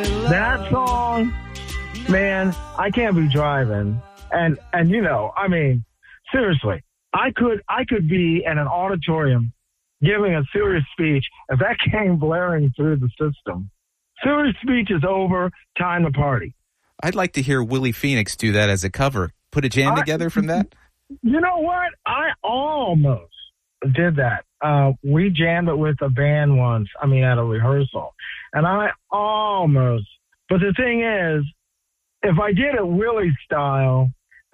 That song, man, I can't be driving. And you know, I mean, seriously, I could be in an auditorium giving a serious speech. If that came blaring through the system, serious speech is over, time to party. I'd like to hear Willie Phoenix do that as a cover. Put a jam together from that? You know what? I almost did that. We jammed it with a band once, at a rehearsal. And I almost, but the thing is, if I did it Willie style,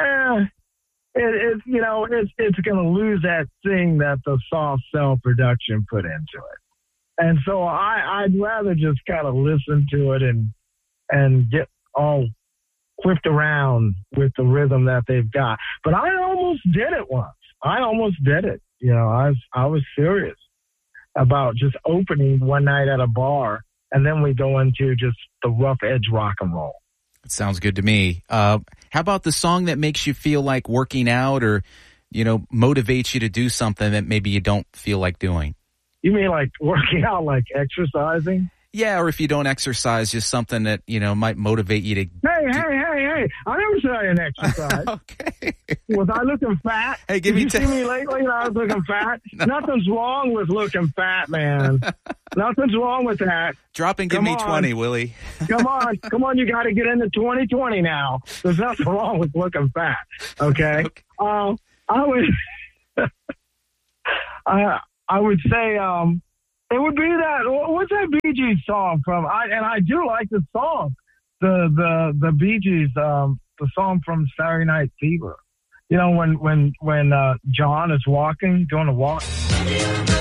it's going to lose that thing that the soft cell production put into it. And so I'd rather just kind of listen to it and get all whipped around with the rhythm that they've got. But I almost did it once. I almost did it. You know, I was serious about just opening one night at a bar, and then we go into just the rough edge rock and roll. It sounds good to me. How about the song that makes you feel like working out or, motivates you to do something that maybe you don't feel like doing? You mean like working out, like exercising? Yeah, or if you don't exercise, just something that, might motivate you to... Hey. I never said I didn't exercise. Okay. Was I looking fat? Hey, Did you see me lately and I was looking fat? No. Nothing's wrong with looking fat, man. Nothing's wrong with that. Drop and give me 20, Willie. Come on, you got to get into 2020 now. There's nothing wrong with looking fat, okay? I would say... it would be that. What's that Bee Gees song from? I do like the song, the Bee Gees, the song from Saturday Night Fever. You know, when John is doing a walk.